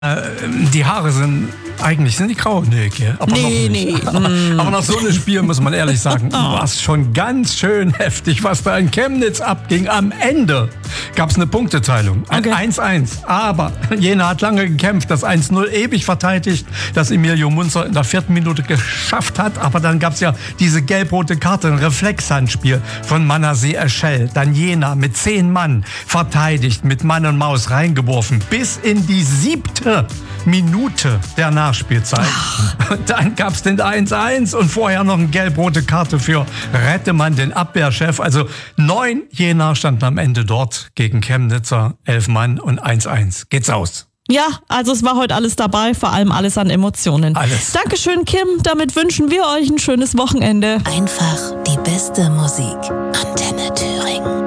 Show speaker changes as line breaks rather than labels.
Die Haare sind die grau. Nee. Aber
Nee.
Aber nach so einem Spiel muss man ehrlich sagen, war es schon ganz schön heftig, was da in Chemnitz abging. Am Ende gab es eine Punkteteilung. Ein 1-1. Aber Jena hat lange gekämpft, das 1-0 ewig verteidigt, das Emilio Munzer in der 4. Minute geschafft hat. Aber dann gab es ja diese gelb-rote Karte, ein Reflexhandspiel von Manasseh Echel. Dann Jena mit 10 Mann verteidigt, mit Mann und Maus reingeworfen. Bis in die 7. Minute der Nachspielzeit. Und dann gab es den 1-1 und vorher noch eine gelb-rote Karte für Rettemann, den Abwehrchef. Also 9 Jena standen am Ende dort gegen Chemnitzer, 11 Mann und 1-1. Geht's aus.
Ja, also es war heute alles dabei, vor allem alles an Emotionen.
Alles.
Dankeschön, Kim. Damit wünschen wir euch ein schönes Wochenende.
Einfach die beste Musik. Antenne Thüringen.